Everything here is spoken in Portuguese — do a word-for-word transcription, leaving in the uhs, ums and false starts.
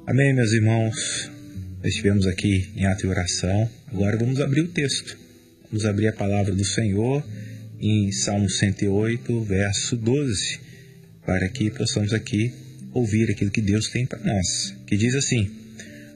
Amém, meus irmãos. Estivemos aqui em ato e oração. Agora vamos abrir o texto. Vamos abrir a palavra do Senhor em Salmo cento e oito, verso doze, para que possamos aqui ouvir aquilo que Deus tem para nós, que diz assim: